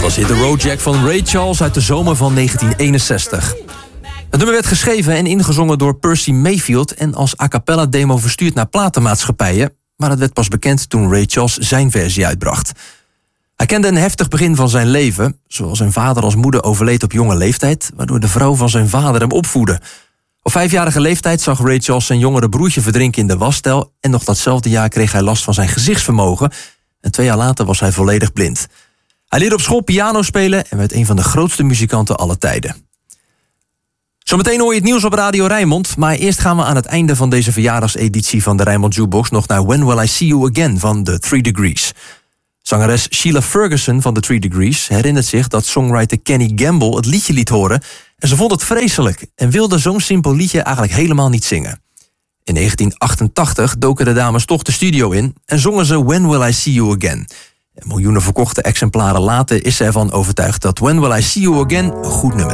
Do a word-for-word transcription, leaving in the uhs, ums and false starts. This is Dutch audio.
Dat was Hit the Road Jack van Ray Charles uit de zomer van negentien eenenzestig. Het nummer werd geschreven en ingezongen door Percy Mayfield en als a cappella demo verstuurd naar platenmaatschappijen, maar het werd pas bekend toen Ray Charles zijn versie uitbracht. Hij kende een heftig begin van zijn leven. Zowel zijn vader als moeder overleed op jonge leeftijd, waardoor de vrouw van zijn vader hem opvoedde. Op vijfjarige leeftijd zag Ray Charles zijn jongere broertje verdrinken in de wasstijl en nog datzelfde jaar kreeg hij last van zijn gezichtsvermogen en twee jaar later was hij volledig blind. Hij leerde op school piano spelen en werd een van de grootste muzikanten aller tijden. Zometeen hoor je het nieuws op Radio Rijnmond, maar eerst gaan we aan het einde van deze verjaardagseditie van de Rijnmond Jukebox nog naar When Will I See You Again van The Three Degrees. Zangeres Sheila Ferguson van The Three Degrees herinnert zich dat songwriter Kenny Gamble het liedje liet horen en ze vond het vreselijk en wilde zo'n simpel liedje eigenlijk helemaal niet zingen. In negentien achtentachtig doken de dames toch de studio in en zongen ze When Will I See You Again. En miljoenen verkochte exemplaren later is ze ervan overtuigd dat When Will I See You Again een goed nummer